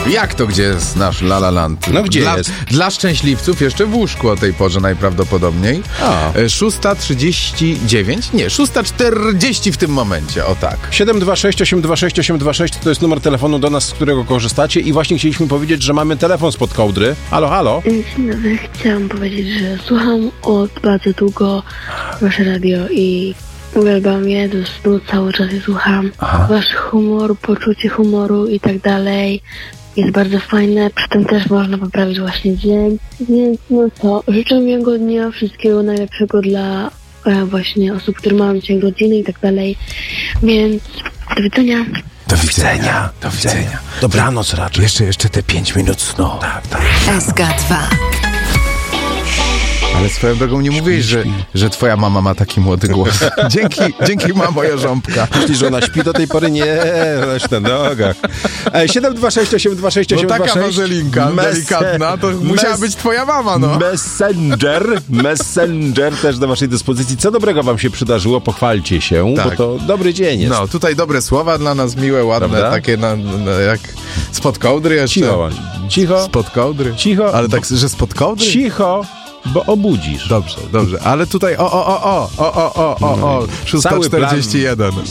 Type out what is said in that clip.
Jak to, gdzie jest nasz La La Land? No gdzie jest? Dla szczęśliwców jeszcze w łóżku o tej porze najprawdopodobniej. 6:39? Nie, 6:40 w tym momencie, o tak. 726 826 826 to jest numer telefonu do nas, z którego korzystacie i właśnie chcieliśmy powiedzieć, że mamy telefon spod kołdry. Halo, halo? Dzień dobry, chciałam powiedzieć, że słucham od bardzo długo wasze radio i uwielbiam je, do snu cały czas je słucham. Wasz humor, poczucie humoru i tak dalej jest bardzo fajne, przy tym też można poprawić właśnie dzień, więc no co, życzę miłego dnia, wszystkiego najlepszego dla właśnie osób, które mają dzisiaj rodziny i tak dalej, więc do widzenia. Do widzenia, do widzenia. Dobranoc raczej. Jeszcze te 5 minut snu. Tak. SK2. Ale swoją drogą nie mówisz, że twoja mama ma taki młody głos. Dzięki mamo Jarząbka. Myślisz, że ona śpi do tej pory? Nie, ona już na nogach. 726 826 No 826. taka wazelinka delikatna, to musiała być twoja mama, no. Messenger też do waszej dyspozycji. Co dobrego wam się przydarzyło? Pochwalcie się, Tak. bo to dobry dzień jest. No, tutaj dobre słowa dla nas, miłe, ładne, Prawda? takie jak spod kołdry jeszcze. Cicho. Spod kołdry. Cicho. Ale tak, że spod kołdry? Cicho, bo obudzisz. Dobrze. Ale tutaj 6:41.